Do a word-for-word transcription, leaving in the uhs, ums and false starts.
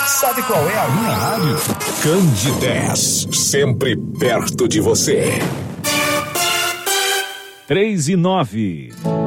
Sabe qual é a minha rádio? Candidez, sempre perto de você. Três e nove.